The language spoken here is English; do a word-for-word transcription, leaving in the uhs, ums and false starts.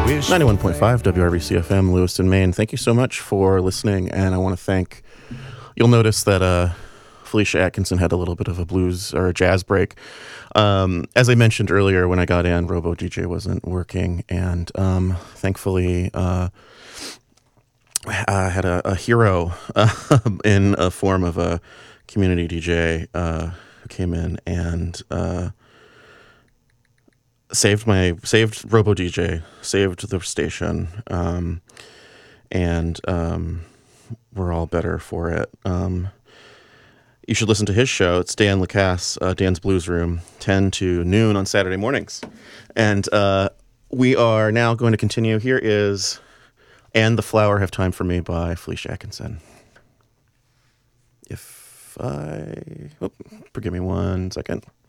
ninety-one point five W R V C F M, Lewiston, Maine. Thank you so much for listening, and I want to thank, you'll notice that uh, Felicia Atkinson had a little bit of a blues or a jazz break. Um, as I mentioned earlier, when I got in, Robo D J wasn't working, and um, thankfully uh, I had a, a hero uh, in a form of a community D J uh, who came in and uh, saved my saved Robo D J, saved the station, um, and um, we're all better for it. Um, you should listen to his show. It's Dan Lacasse, uh, Dan's Blues Room, ten to noon on Saturday mornings. And uh, we are now going to continue. Here is "And the Flower Have Time for Me" by Felicia Atkinson. If I... Oh, forgive me one second.